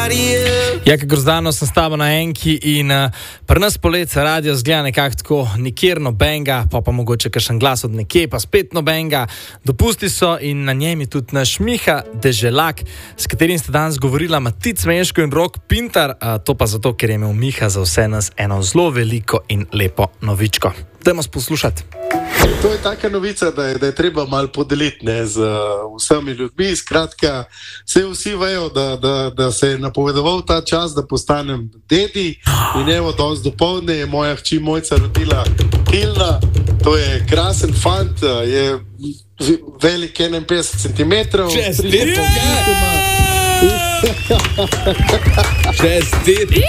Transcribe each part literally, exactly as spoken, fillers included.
Jaka Grozdano sem s tabo na enki in uh, pri nas poletje radio zgleda nekako tako nikjer nobenga, pa pa mogoče kakšen glas od nekje, pa spet nobenga. Dopusti so in na njem je tudi naš Miha Deželak, s katerim sta danes govorila Matic Meško in Rok Pintar, uh, to pa zato, ker je imel Miha za vse nas eno zelo veliko in lepo novičko. Dajmo poslušati. To je taka novica, da je, da je treba malo podeliti ne, z uh, vsemi ljudmi. Skratka, se vsi vejo, da, da, da se je napovedoval ta čas, da postanem dedi. In evo, danes dopoldne je moja hči Mojca rodila Hilna. To je krasen fant, je velik enainpetdeset centimetrov. Čestitke! Čestitke!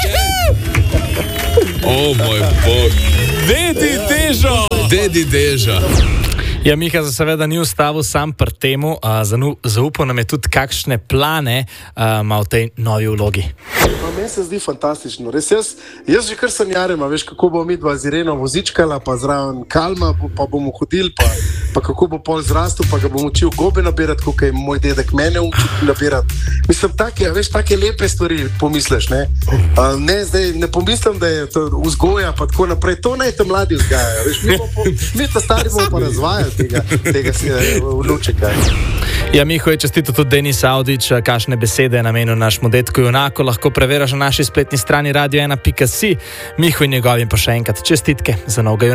O moj bog! Dedi Dežo! Dedi Deža. Ja, Miha za seveda ni ustavil sam pri temu, uh, zaupal nam je tudi kakšne plane uh, ima v tej novi vlogi. Meni se zdi fantastično. Res jaz, jaz že kar sanjarem, veš, kako bomo mi dva z Ireno vozičkala, pa zraven Kalma, pa bomo hodili, pa, pa kako bo pol zrastel, pa ga bom učil gobe nabirati, kako je moj dedek mene učil nabirati. Mislim, take, veš, take lepe stvari pomisliš, ne? Uh, ne, zdaj ne pomislim, da je to vzgoja, pa tako naprej. To naj te mladi vzgajajo, veš, mi, po, mi ta stari bomo pa razvajali tega, tega vnučeka. Ja, Miho je čestito tudi Denis Audič, kakšne besede je namenil našemu detku junako, lahko preveriš na naši spletni strani radio ena pika si. Miho in njegovim pa še enkrat čestitke za novega junaka.